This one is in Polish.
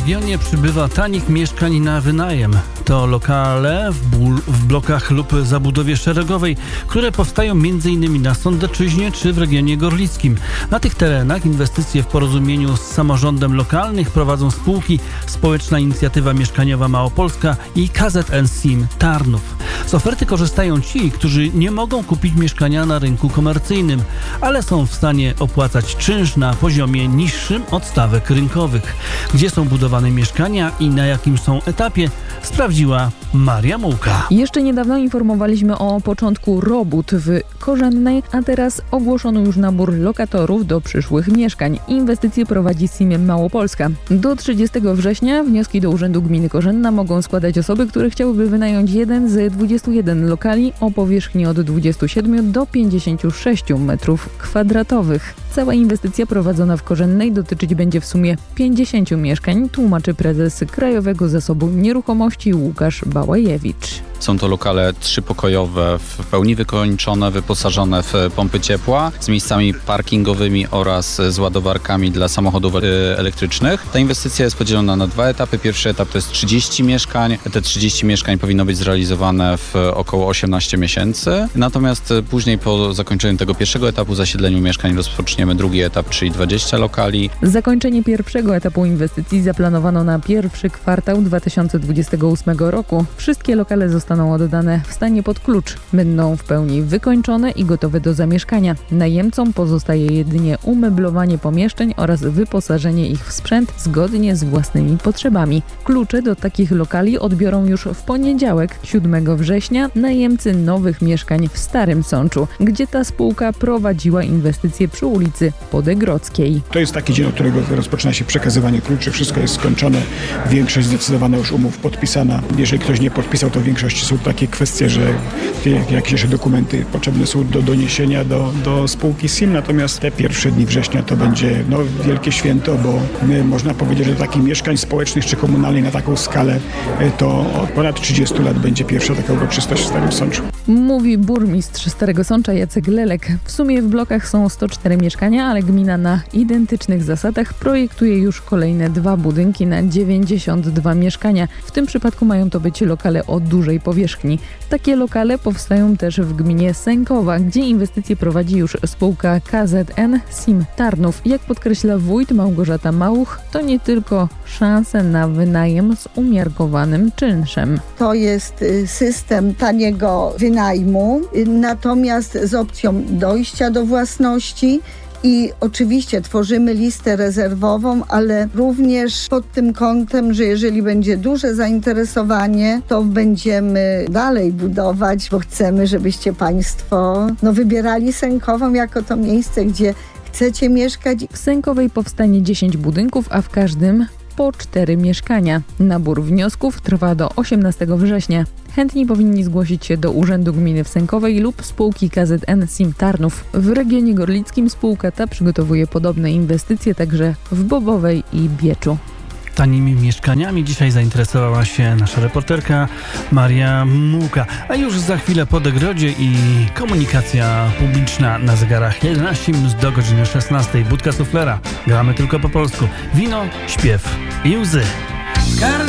regionie przybywa tanich mieszkań na wynajem. To lokale w blokach lub zabudowie szeregowej, które powstają m.in. na Sądecczyźnie czy w regionie gorlickim. Na tych terenach inwestycje w porozumieniu z samorządem lokalnym prowadzą spółki Społeczna Inicjatywa Mieszkaniowa Małopolska i KZN SIM Tarnów. Z oferty korzystają ci, którzy nie mogą kupić mieszkania na rynku komercyjnym, ale są w stanie opłacać czynsz na poziomie niższym od stawek rynkowych. Gdzie są budowane mieszkania i na jakim są etapie, sprawdziła Maria Mułka. Jeszcze niedawno informowaliśmy o początku robót w Korzennej, a teraz ogłoszono już nabór lokatorów do przyszłych mieszkań. Inwestycje prowadzi SIM Małopolska. Do 30 września wnioski do Urzędu Gminy Korzenna mogą składać osoby, które chciałyby wynająć jeden z 21 lokali o powierzchni od 27 do 56 m2. Cała inwestycja prowadzona w Korzennej dotyczyć będzie w sumie 50 mieszkań, tłumaczy prezes Krajowego Zasobu Nieruchomości Łukasz Bałajewicz. Są to lokale 3-pokojowe, w pełni wykończone, wyposażone w pompy ciepła, z miejscami parkingowymi oraz z ładowarkami dla samochodów elektrycznych. Ta inwestycja jest podzielona na 2 etapy. Pierwszy etap to jest 30 mieszkań. Te 30 mieszkań powinno być zrealizowane w około 18 miesięcy. Natomiast później po zakończeniu tego pierwszego etapu, zasiedleniu mieszkań, rozpoczniemy drugi etap, czyli 20 lokali. Zakończenie pierwszego etapu inwestycji zaplanowano na pierwszy kwartał 2028 roku. Wszystkie lokale zostaną oddane w stanie pod klucz. Będą w pełni wykończone i gotowe do zamieszkania. Najemcom pozostaje jedynie umeblowanie pomieszczeń oraz wyposażenie ich w sprzęt zgodnie z własnymi potrzebami. Klucze do takich lokali odbiorą już w poniedziałek, 7 września, najemcy nowych mieszkań w Starym Sączu, gdzie ta spółka prowadziła inwestycje przy ulicy Podegrodzkiej. To jest taki dzień, od którego rozpoczyna się przekazywanie kluczy. Wszystko jest skończone. Większość zdecydowana już umów podpisana. Jeżeli ktoś nie podpisał, to w większości są takie kwestie, że jakieś jeszcze dokumenty potrzebne są do doniesienia do spółki SIM. Natomiast te pierwsze dni września to będzie wielkie święto, bo można powiedzieć, że takich mieszkań społecznych czy komunalnych na taką skalę to od ponad 30 lat będzie pierwsza taka uroczystość w Starym Sączu. Mówi burmistrz Starego Sącza Jacek Lelek. W sumie w blokach są 104 mieszkania, ale gmina na identycznych zasadach projektuje już kolejne 2 budynki na 92 mieszkania. W tym przypadku mają to być lokale o dużej powierzchni. Takie lokale powstają też w gminie Sękowa, gdzie inwestycje prowadzi już spółka KZN SIM Tarnów. Jak podkreśla wójt Małgorzata Małuch, to nie tylko szanse na wynajem z umiarkowanym czynszem. To jest system taniego wynajmu, natomiast z opcją dojścia do własności. I oczywiście tworzymy listę rezerwową, ale również pod tym kątem, że jeżeli będzie duże zainteresowanie, to będziemy dalej budować, bo chcemy, żebyście Państwo wybierali Sękową jako to miejsce, gdzie chcecie mieszkać. W Sękowej powstanie 10 budynków, a w każdym po 4 mieszkania. Nabór wniosków trwa do 18 września. Chętni powinni zgłosić się do Urzędu Gminy w Sękowej lub spółki KZN SIM Tarnów. W regionie gorlickim spółka ta przygotowuje podobne inwestycje także w Bobowej i Bieczu. Tanimi mieszkaniami dzisiaj zainteresowała się nasza reporterka Maria Mułka. A już za chwilę po degrodzie i komunikacja publiczna na zegarach 11 minut do godziny 16. Budka Suflera. Gramy tylko po polsku. Wino, śpiew i łzy.